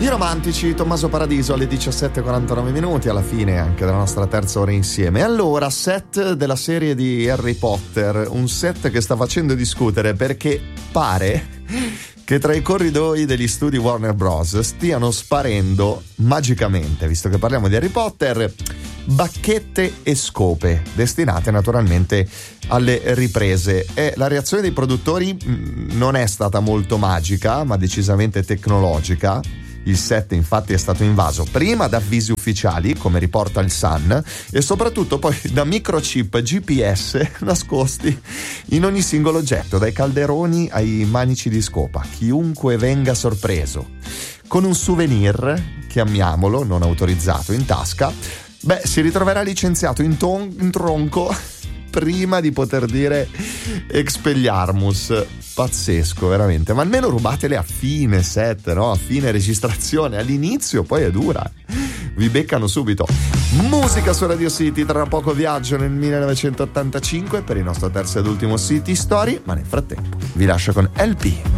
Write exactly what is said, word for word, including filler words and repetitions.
I romantici, Tommaso Paradiso alle diciassette e quarantanove minuti, alla fine anche della nostra terza ora insieme. Allora, set della serie di Harry Potter, un set che sta facendo discutere perché pare che tra i corridoi degli studi Warner Bros. Stiano sparendo magicamente, visto che parliamo di Harry Potter, bacchette e scope destinate naturalmente alle riprese. E la reazione dei produttori non è stata molto magica, ma decisamente tecnologica. Il set infatti è stato invaso prima da avvisi ufficiali, come riporta il Sun, e soprattutto poi da microchip G P S nascosti in ogni singolo oggetto, dai calderoni ai manici di scopa. Chiunque venga sorpreso con un souvenir, chiamiamolo, non autorizzato, in tasca, beh, si ritroverà licenziato in, ton- in tronco prima di poter dire Expelliarmus. Pazzesco, veramente. Ma almeno rubatele a fine set, no? A fine registrazione. All'inizio poi è dura, vi beccano subito. Musica su Radio City, tra poco viaggio nel millenovecentottantacinque per il nostro terzo ed ultimo City Story, ma nel frattempo vi lascio con L P.